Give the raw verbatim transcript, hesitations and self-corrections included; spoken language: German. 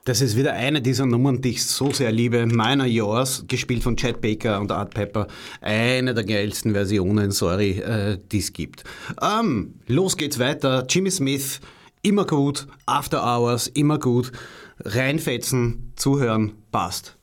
Das ist wieder eine dieser Nummern, die ich so sehr liebe. Mine Are Yours, gespielt von Chad Baker und Art Pepper. Eine der geilsten Versionen, sorry, äh, die es gibt. Ähm, los geht's weiter. Jimmy Smith, immer gut. After Hours, immer gut. Reinfetzen, zuhören, passt.